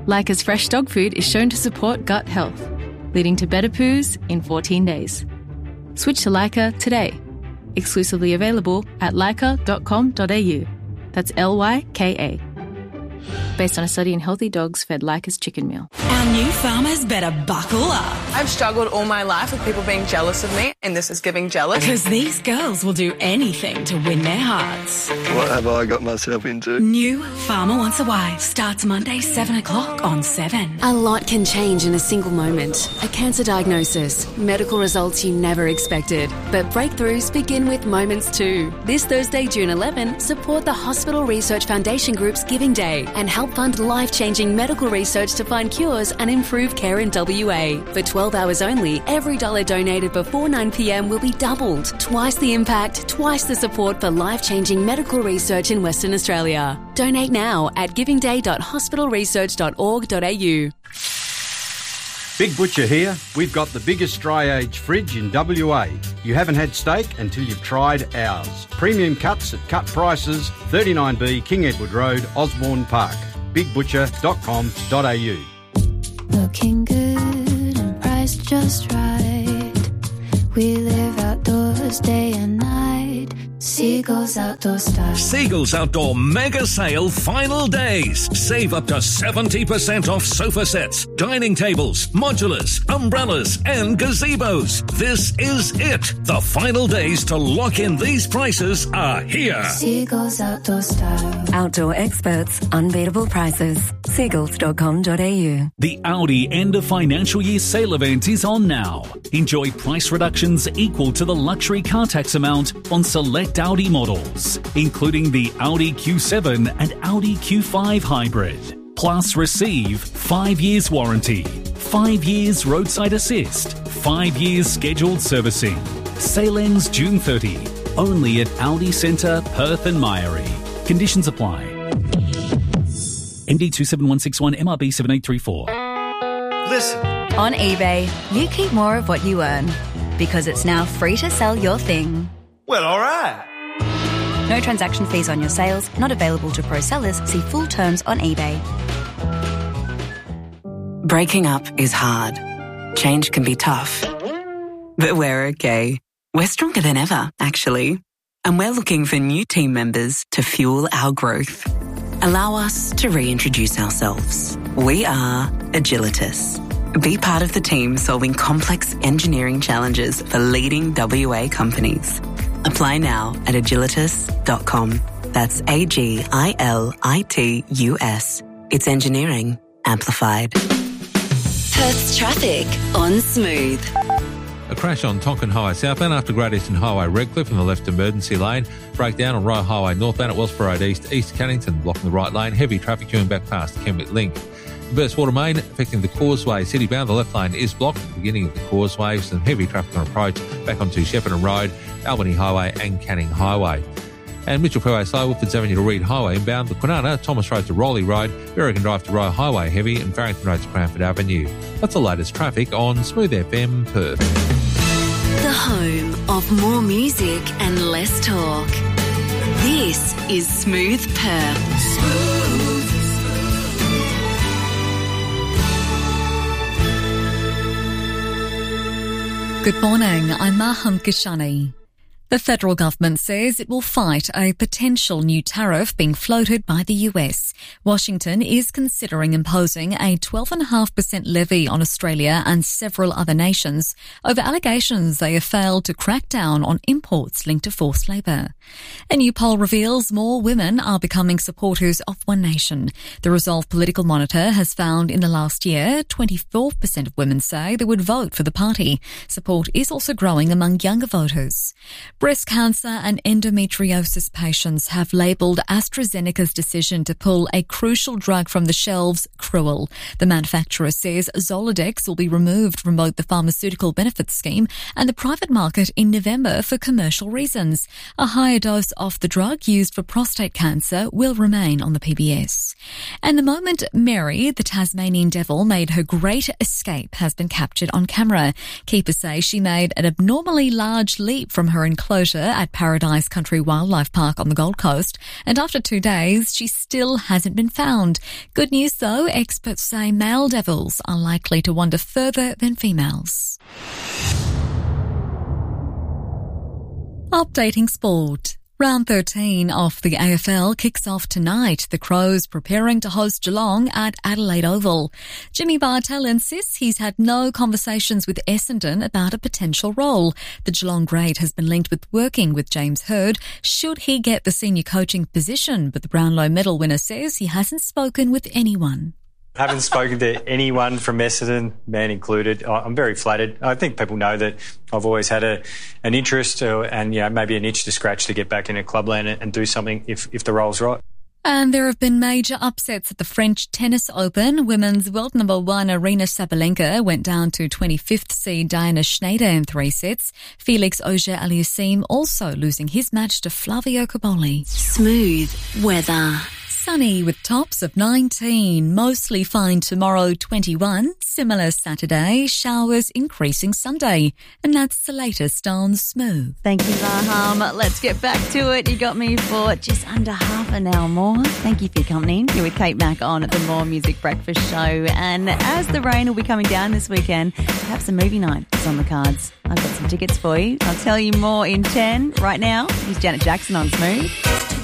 Leica's fresh dog food is shown to support gut health, leading to better poos in 14 days. Switch to Leica today. Exclusively available at leica.com.au. That's Lyka. Based on a study in healthy dogs fed Leica's chicken meal. Our new farmers better buckle up. I've struggled all my life with people being jealous of me, and this is giving jealous. Because these girls will do anything to win their hearts. What have I got myself into? New Farmer Wants a Wife starts Monday 7 o'clock on 7. A lot can change in a single moment. A cancer diagnosis, medical results you never expected. But breakthroughs begin with moments too. This Thursday, June 11, support the Hospital Research Foundation Group's Giving Day and help fund life-changing medical research to find cures and improve care in WA. For 12 hours only, every dollar donated before 9 p.m. will be doubled. Twice the impact, twice the support for life-changing medical research in Western Australia. Donate now at givingday.hospitalresearch.org.au. Big Butcher here. We've got the biggest dry age fridge in WA. You haven't had steak until you've tried ours. Premium cuts at cut prices, 39B King Edward Road, Osborne Park. bigbutcher.com.au. Looking good and priced just right. We live outdoors day and night. Seagulls Outdoor Style. Seagulls Outdoor Mega Sale Final Days. Save up to 70% off sofa sets, dining tables, modulars, umbrellas and gazebos. This is it. The final days to lock in these prices are here. Seagulls Outdoor Style. Outdoor experts, unbeatable prices. Seagulls.com.au. The Audi end of financial year sale event is on now. Enjoy price reductions equal to the luxury car tax amount on select Audi models, including the Audi Q7 and Audi Q5 Hybrid. Plus receive 5 years warranty, 5 years roadside assist, 5 years scheduled servicing. Sale ends June 30. Only at Audi Centre, Perth and Myrie. Conditions apply. MD 27161 MRB 7834. Listen. On eBay, you keep more of what you earn because it's now free to sell your thing. Well, all right. No transaction fees on your sales, not available to pro sellers. See full terms on eBay. Breaking up is hard. Change can be tough. But we're okay. We're stronger than ever, actually. And we're looking for new team members to fuel our growth. Allow us to reintroduce ourselves. We are Agilitas. Be part of the team solving complex engineering challenges for leading WA companies. Apply now at agilitas.com. That's AGILITUS. It's engineering amplified. Perth's traffic on Smooth. A crash on Tonkin Highway southbound after Great Eastern Highway Redcliffe in the left emergency lane. Breakdown on Royal Highway northbound at Wellsborough Road East, East Cannington, blocking the right lane. Heavy traffic queuing back past the Kenwick Link. The burst water main affecting the Causeway City-bound. The left lane is blocked at the beginning of the Causeway. Some heavy traffic on approach back onto Shepparton Road, Albany Highway and Canning Highway. And Mitchell Fairway slow, Woodfords Avenue to Reed Highway inbound. The Kwinana, Thomas Road to Rowley Road, Berrigan Drive to Royal Highway heavy and Farrington Road to Cranford Avenue. That's the latest traffic on Smooth FM Perth. The home of more music and less talk. This is Smooth Perth. Smooth. Good morning, I'm Maham Kishani. The federal government says it will fight a potential new tariff being floated by the US. Washington is considering imposing a 12.5% levy on Australia and several other nations over allegations they have failed to crack down on imports linked to forced labour. A new poll reveals more women are becoming supporters of One Nation. The Resolve Political Monitor has found in the last year, 24% of women say they would vote for the party. Support is also growing among younger voters. Breast cancer and endometriosis patients have labelled AstraZeneca's decision to pull a crucial drug from the shelves cruel. The manufacturer says Zoladex will be removed from both the pharmaceutical benefits scheme and the private market in November for commercial reasons. A higher dose of the drug used for prostate cancer will remain on the PBS. And the moment Mary, the Tasmanian devil, made her great escape has been captured on camera. Keepers say she made an abnormally large leap from her enclosure at Paradise Country Wildlife Park on the Gold Coast, and after 2 days, she still hasn't been found. Good news though, experts say male devils are likely to wander further than females. Updating sport. Round 13 of the AFL kicks off tonight. The Crows preparing to host Geelong at Adelaide Oval. Jimmy Bartel insists he's had no conversations with Essendon about a potential role. The Geelong great has been linked with working with James Hird should he get the senior coaching position, but the Brownlow medal winner says he hasn't spoken with anyone. I haven't spoken to anyone from Essendon, man included. I'm very flattered. I think people know that I've always had an interest and maybe an itch to scratch to get back into clubland and do something if the role's right. And there have been major upsets at the French Tennis Open. Women's world number 1 Aryna Sabalenka went down to 25th seed Diana Schneider in 3 sets. Felix Auger-Aliassime also losing his match to Flavio Cobolli. Smooth weather. Sunny with tops of 19, mostly fine tomorrow 21, similar Saturday, showers increasing Sunday. And that's the latest on Smooth. Thank you, Raham. Let's get back to it. You got me for just under half an hour more. Thank you for your company. You're with Kate Mack on the More Music Breakfast Show. And as the rain will be coming down this weekend, perhaps a movie night is on the cards. I've got some tickets for you. I'll tell you more in 10. Right now, here's Janet Jackson on Smooth.